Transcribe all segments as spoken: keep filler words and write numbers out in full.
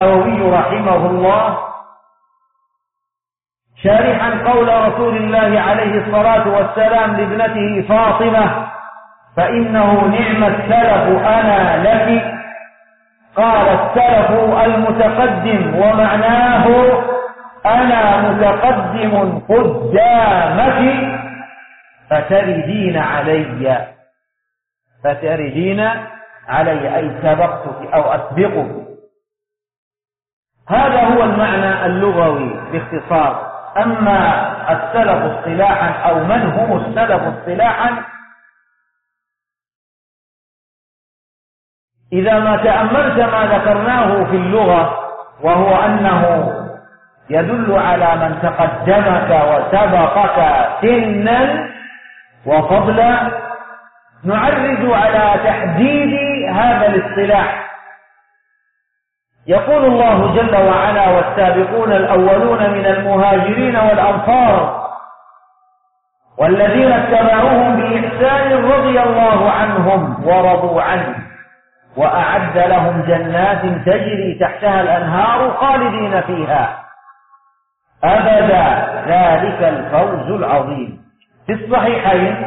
النووي رحمه الله شارحا قول رسول الله عليه الصلاة والسلام لابنته فاطمة: فإنه نعم السلف أنا لك. قال: السلف المتقدم، ومعناه أنا متقدم قدامك فتردين علي، فتردين علي أي سبقتك أو أسبقك. هذا هو المعنى اللغوي باختصار. أما السلف اصطلاحا أو من هم السلف اصطلاحا، إذا ما تأملت ما ذكرناه في اللغة، وهو أنه يدل على من تقدمك وسبقك سنا وفضلا، نعرج على تحديد هذا الاصطلاح. يقول الله جل وعلا: والسابقون الأولون من المهاجرين والأنصار والذين اتبعوهم بإحسان رضي الله عنهم ورضوا عنه وأعد لهم جنات تجري تحتها الأنهار خالدين فيها أبدا ذلك الفوز العظيم. في الصحيحين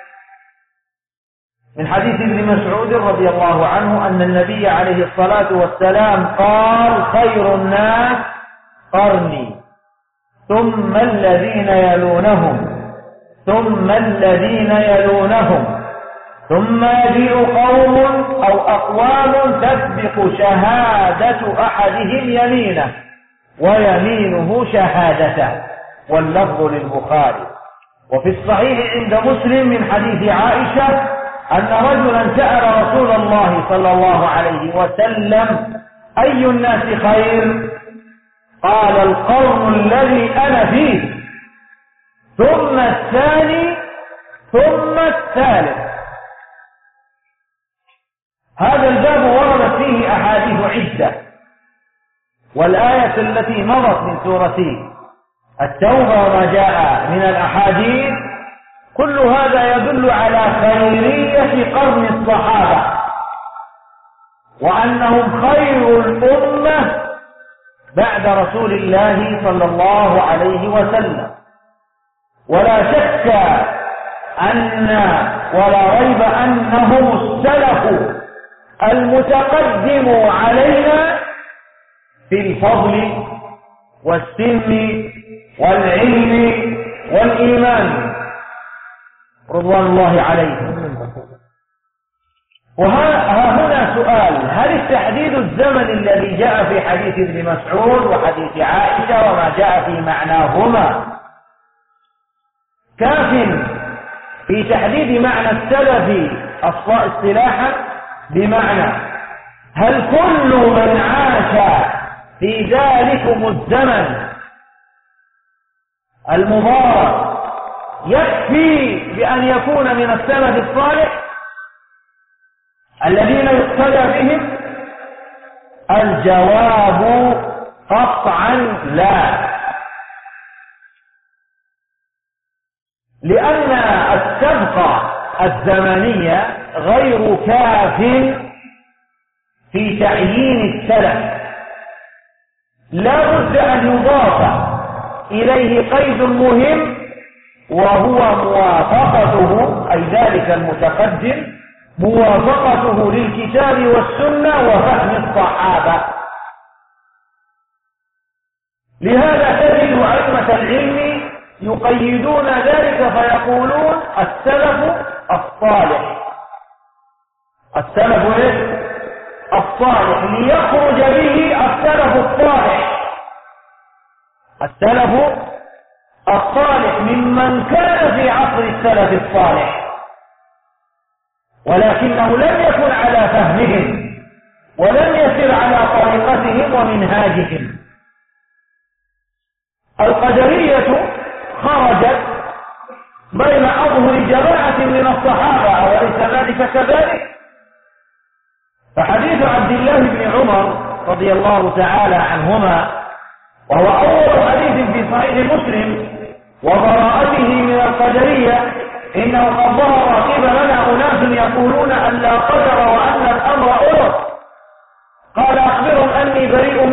من حديث ابن مسعود رضي الله عنه أن النبي عليه الصلاة والسلام قال: خير الناس قرني ثم الذين يلونهم ثم الذين يلونهم ثم يجيء قوم أو أقوام تسبق شهادة أحدهم يمينه ويمينه شهادته، واللفظ للبخاري. وفي الصحيح عند مسلم من حديث عائشة أن رجلا سأل رسول الله صلى الله عليه وسلم: أي الناس خير؟ قال: القرن الذي أنا فيه ثم الثاني ثم الثالث. هذا الباب وردت فيه أحاديث عدة، والآية التي مضت من سورة التوبة وما جاء من الأحاديث كل هذا يدل على خيرية قرن الصحابة، وأنهم خير الأمة بعد رسول الله صلى الله عليه وسلم. ولا شك أن ولا ريب أنهم السلف المتقدم علينا في الفضل والسن والعلم والإيمان رضوان الله عليهم. وها هنا سؤال: هل التحديد الزمن الذي جاء في حديث ابن مسعود وحديث عائشة وما جاء في معناهما كاف في تحديد معنى السلف اصطلاحا؟ بمعنى هل كل من عاش في ذلكم الزمن المبارك يكفي بأن يكون من السلف الصالح الذين يقتدى بهم؟ الجواب قطعا لا، لأن السبقة الزمنية غير كاف في تعيين السلف، لا بد أن يضاف إليه قيد مهم، وهو موافقته، أي ذلك المتقدم موافقته للكتاب والسنة وفهم الصحابة. لهذا تجد أئمة العلم يقيدون ذلك فيقولون: السلف الصالح، السلف الصالح، ليخرج به السلف الصالح، السلف الصالح ممن كان في عصر السلف الصالح ولكنه لم يكن على فهمهم ولم يسر على طريقتهم ومنهاجهم. القدرية خرجت بين أظهر جماعة من الصحابة، وليس ذلك كذلك؟ فحديث عبد الله بن عمر رضي الله تعالى عنهما، وهو أول حديث في صحيح مسلم، وبراءته من القدرية: إنه قد ظهر قبلنا أناس يقولون أن لا قدر وأن الأمر أمر، قال: أخبرهم أني بريء